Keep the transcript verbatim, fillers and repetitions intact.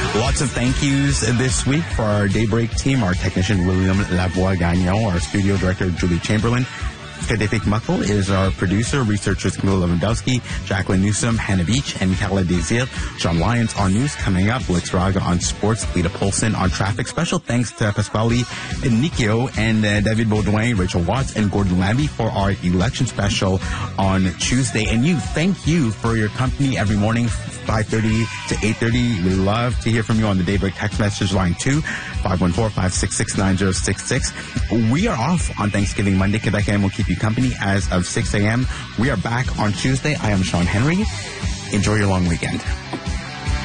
Lots of thank yous this week for our Daybreak team, our technician William Lavoie Gagnon, our studio director Julie Chamberlain. Frederic Muckle is our producer, researchers Camila Lewandowski, Jacqueline Newsom, Hannah Beach, and Carla Desir. John Lyons on news coming up, Lex Raga on sports, Lita Polson on traffic. Special thanks to Pasquale Nicchio and uh, David Baudouin, Rachel Watts, and Gordon Lambie for our election special on Tuesday. And you, thank you for your company every morning, five thirty to eight thirty. We love to hear from you on the Daybreak text message line too, five one four, five six six, nine zero six six. We are off on Thanksgiving Monday. Quebec A M will keep you company as of six a.m. We are back on Tuesday. I am Sean Henry. Enjoy your long weekend.